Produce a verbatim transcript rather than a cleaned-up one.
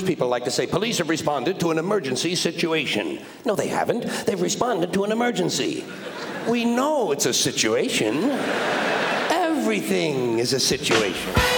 people like to say, police have responded to an emergency situation. No, they haven't. They've responded to an emergency. We know it's a situation. Everything is a situation.